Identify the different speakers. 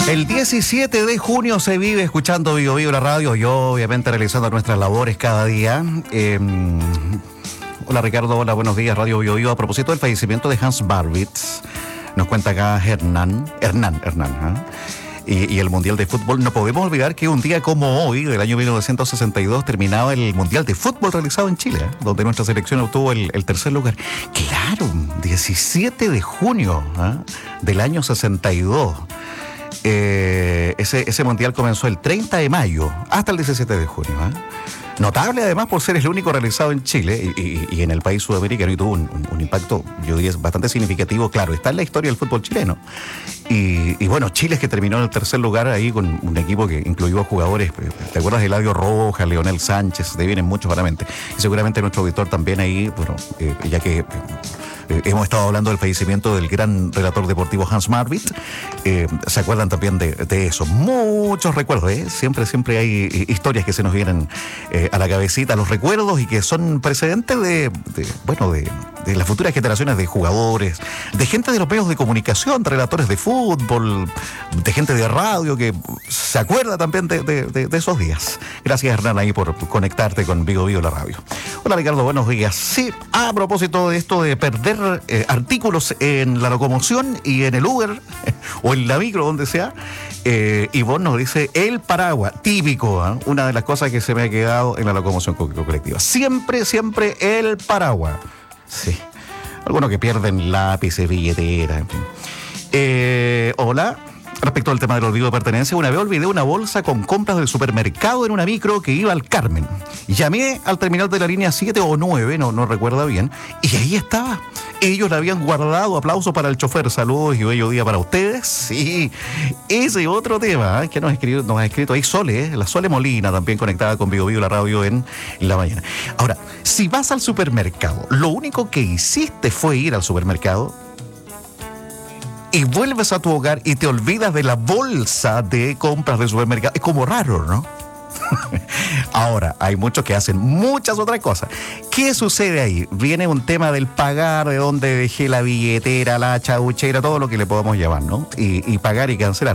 Speaker 1: El 17 de junio se vive escuchando Vigo Vigo la radio y obviamente realizando nuestras labores cada día. Hola Ricardo, hola, buenos días, Radio Vigo Vigo. A propósito del fallecimiento de Hans Barwitz, nos cuenta acá Hernán, y el Mundial de Fútbol. No podemos olvidar que un día como hoy, del año 1962, terminaba el Mundial de Fútbol realizado en Chile, donde nuestra selección obtuvo el tercer lugar. Claro, 17 de junio del año 62. Ese mundial comenzó el 30 de mayo hasta el 17 de junio. Notable además por ser el único realizado en Chile y en el país sudamericano, y tuvo un impacto, yo diría, bastante significativo. Claro, está en la historia del fútbol chileno. Y bueno, Chile es que terminó en el tercer lugar ahí con un equipo que incluyó a jugadores, ¿te acuerdas de Eladio Rojas, Leonel Sánchez? Te vienen muchos a la mente. Y seguramente nuestro auditor también ahí, bueno, ya que hemos estado hablando del fallecimiento del gran relator deportivo Hans Barwitz, se acuerdan también de eso. Muchos recuerdos, siempre hay historias que se nos vienen a la cabecita, los recuerdos, y que son precedentes de las futuras generaciones de jugadores, de gente de los medios de comunicación, de relatores de fútbol, de gente de radio que se acuerda también de esos días. Gracias, Hernán, ahí por conectarte con Vigo Vigo la radio. Hola Ricardo, buenos días. Sí, a propósito de esto de perder artículos en la locomoción y en el Uber o en la micro, donde sea, Ivonne nos dice el paraguas, típico, una de las cosas que se me ha quedado en la locomoción colectiva. Siempre el paraguas. Sí. Algunos que pierden lápices, billetera, en fin. Hola. Respecto al tema del olvido de pertenencia, una vez olvidé una bolsa con compras del supermercado en una micro que iba al Carmen. Llamé al terminal de la línea 7 o 9, no recuerdo bien, y ahí estaba. Ellos la habían guardado. Aplausos para el chofer. Saludos y bello día para ustedes. Sí, ese otro tema que nos ha escrito ahí Sole, la Sole Molina, también conectada con Vigo Vigo la radio en la mañana. Ahora, si vas al supermercado, lo único que hiciste fue ir al supermercado y vuelves a tu hogar y te olvidas de la bolsa de compras del supermercado, es como raro, ¿no? Ahora, hay muchos que hacen muchas otras cosas. ¿Qué sucede ahí? Viene un tema del pagar, de dónde dejé la billetera, la chauchera, todo lo que le podamos llamar, ¿no? Y pagar y cancelar.